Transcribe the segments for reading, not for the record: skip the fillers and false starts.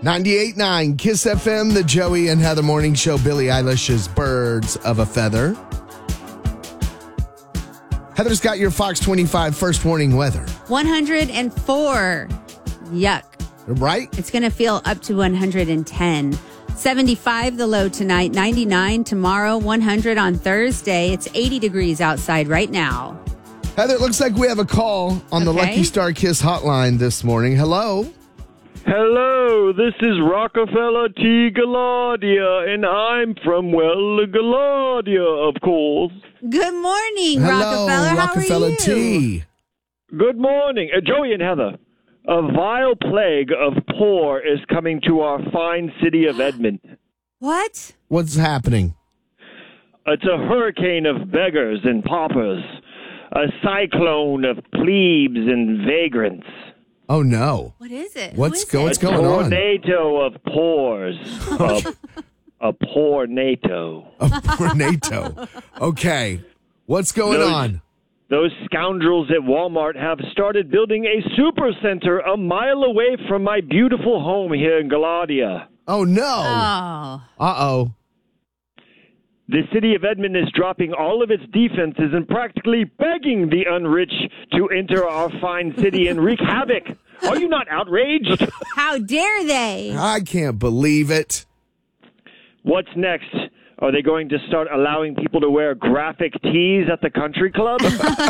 98.9 Kiss FM, the Joey and Heather Morning Show. Billie Eilish's Birds of a Feather. Heather's got your Fox 25 first warning weather. 104. Yuck. Right? It's going to feel up to 110. 75 the low tonight, 99 tomorrow, 100 on Thursday. It's 80 degrees outside right now. Heather, it looks like we have a call on the Lucky Star Kiss hotline this morning. Hello? Hello, this is Rockefeller T. Gallardia, and I'm from, Gallardia, of course. Good morning, Hello, Rockefeller. Rockefeller How are you? T. Good morning. Joey and Heather, a vile plague of poor is coming to our fine city of Edmond. What? What's happening? It's a hurricane of beggars and paupers, a cyclone of plebes and vagrants. Oh, no. What is it? What's Who is going A on? tornado of pores. A poor NATO. A tornado. Okay. What's going on? Those scoundrels at Walmart have started building a super center a mile away from my beautiful home here in Gallardia. Oh, no. Oh. Uh-oh. The city of Edmond is dropping all of its defenses and practically begging the unrich to enter our fine city and wreak havoc. Are you not outraged? How dare they? I can't believe it. What's next? Are they going to start allowing people to wear graphic tees at the country club?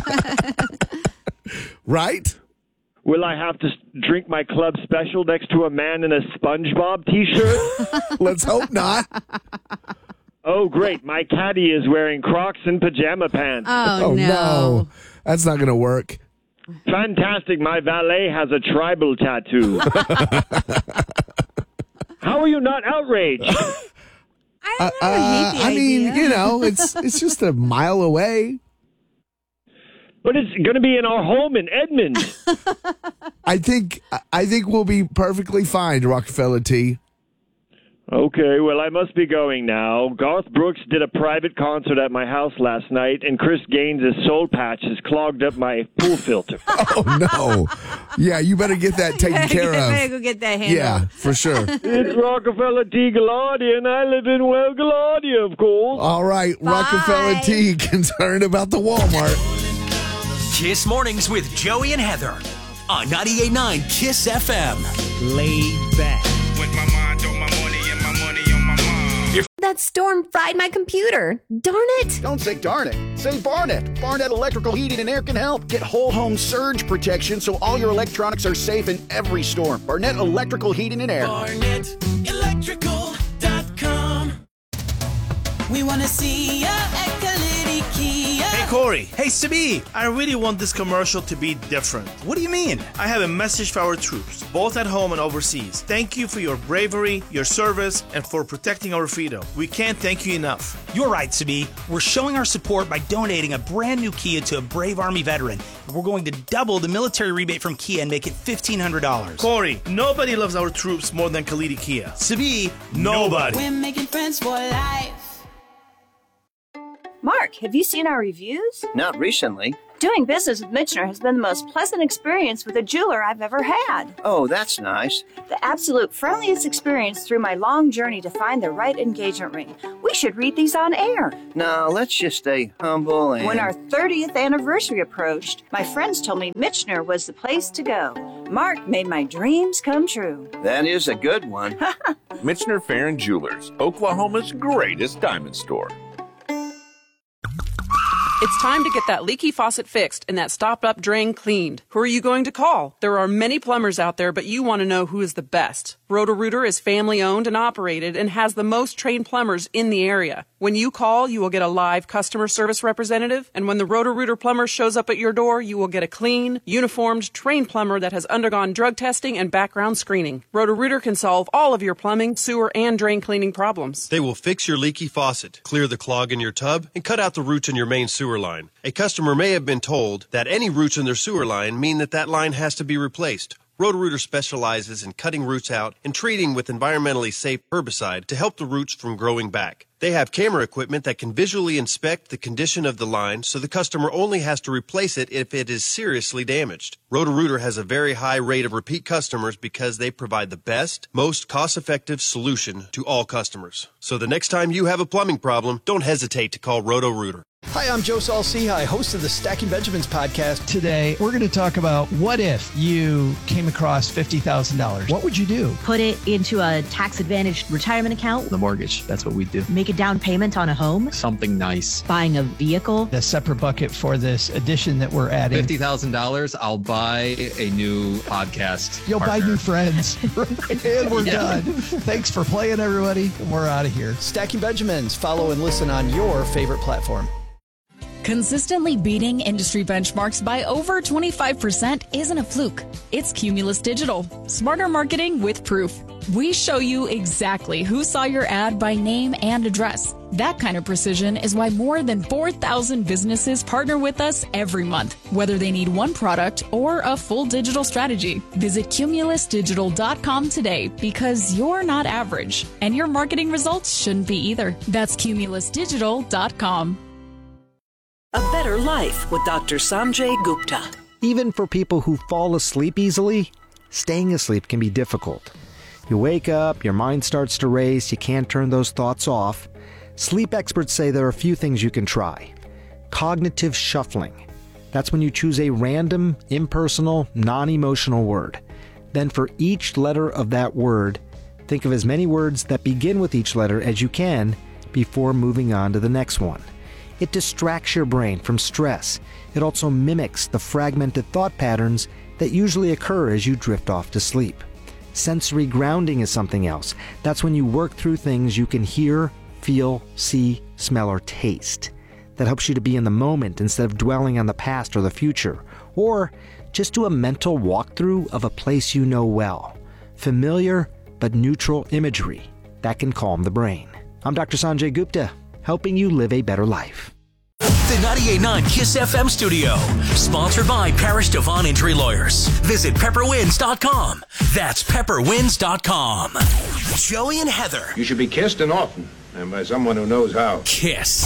Right? Will I have to drink my club special next to a man in a SpongeBob t-shirt? Let's hope not. Oh, great. My caddy is wearing Crocs and pajama pants. Oh, no. That's not going to work. Fantastic. My valet has a tribal tattoo. How are you not outraged? I don't hate the I mean, idea. you know, it's just a mile away. But it's going to be in our home in Edmond. I think we'll be perfectly fine, Rockefeller T. Okay, well, I must be going now. Garth Brooks did a private concert at my house last night, and Chris Gaines' soul patch has clogged up my pool filter. Oh, no. Yeah, you better get that taken care Better of. go get that handled. Yeah, for sure. It's Rockefeller T. Gallardia, and I live in Gallardia, of course. All right, Rockefeller T. concerned about the Walmart. Kiss Mornings with Joey and Heather on 98.9 Kiss FM. Laid back. With my mind on my money and my money on my mind. That storm fried my computer. Darn it. Don't say darn it. Say Barnett. Barnett Electrical Heating and Air can help. Get whole home surge protection so all your electronics are safe in every storm. Barnett Electrical Heating and Air. BarnettElectrical.com. We want to see ya at Kalidi Kia. Hey, Corey. Hey, Sabi. I really want this commercial to be different. What do you mean? I have a message for our troops, both at home and overseas. Thank you for your bravery, your service, and for protecting our freedom. We can't thank you enough. You're right, Sabi. We're showing our support by donating a brand new Kia to a brave Army veteran. We're going to double the military rebate from Kia and make it $1,500. Corey, nobody loves our troops more than Kalidi Kia. Sabi, nobody. We're making friends for life. Mark, have you seen our reviews? Not recently. Doing business with Michener has been the most pleasant experience with a jeweler I've ever had. Oh, that's nice. The absolute friendliest experience through my long journey to find the right engagement ring. We should read these on air. Now, let's just stay humble and... When our 30th anniversary approached, my friends told me Michener was the place to go. Mark made my dreams come true. That is a good one. Michener Fair and Jewelers, Oklahoma's greatest diamond store. It's time to get that leaky faucet fixed and that stopped-up drain cleaned. Who are you going to call? There are many plumbers out there, but you want to know who is the best. Roto-Rooter is family-owned and operated and has the most trained plumbers in the area. When you call, you will get a live customer service representative, and when the Roto-Rooter plumber shows up at your door, you will get a clean, uniformed, trained plumber that has undergone drug testing and background screening. Roto-Rooter can solve all of your plumbing, sewer, and drain cleaning problems. They will fix your leaky faucet, clear the clog in your tub, and cut out the roots in your main sewer line. A customer may have been told that any roots in their sewer line mean that line has to be replaced. Roto-Rooter specializes in cutting roots out and treating with environmentally safe herbicide to help the roots from growing back. They have camera equipment that can visually inspect the condition of the line so the customer only has to replace it if it is seriously damaged. Roto-Rooter has a very high rate of repeat customers because they provide the best, most cost-effective solution to all customers. So the next time you have a plumbing problem, don't hesitate to call Roto-Rooter. Hi, I'm Joe Saul-Sehy, host of the Stacking Benjamins podcast. Today, we're going to talk about what if you came across $50,000. What would you do? Put it into a tax-advantaged retirement account. The mortgage, that's what we do. Make a down payment on a home. Something nice. Buying a vehicle. A separate bucket for this addition that we're adding. $50,000, I'll buy a new podcast. You'll partner. buy new friends. And we're done. Thanks for playing, everybody. And we're out of here. Stacking Benjamins. Follow and listen on your favorite platform. Consistently beating industry benchmarks by over 25% isn't a fluke. It's Cumulus Digital. Smarter marketing with proof. We show you exactly who saw your ad by name and address. That kind of precision is why more than 4,000 businesses partner with us every month, whether they need one product or a full digital strategy. Visit cumulusdigital.com today because you're not average, and your marketing results shouldn't be either. That's cumulusdigital.com. A Better Life with Dr. Sanjay Gupta. Even for people who fall asleep easily, staying asleep can be difficult. You wake up, your mind starts to race, you can't turn those thoughts off. Sleep experts say there are a few things you can try. Cognitive shuffling. That's when you choose a random, impersonal, non-emotional word. Then for each letter of that word, think of as many words that begin with each letter as you can before moving on to the next one. It distracts your brain from stress. It also mimics the fragmented thought patterns that usually occur as you drift off to sleep. Sensory grounding is something else. That's when you work through things you can hear, feel, see, smell, or taste. That helps you to be in the moment instead of dwelling on the past or the future. Or just do a mental walkthrough of a place you know well. Familiar but neutral imagery. That can calm the brain. I'm Dr. Sanjay Gupta, helping you live a better life. The 98.9 KISS FM studio, sponsored by Parrish Devon Injury Lawyers. Visit pepperwinds.com. That's pepperwinds.com. Joey and Heather. You should be kissed and often, and by someone who knows how. KISS.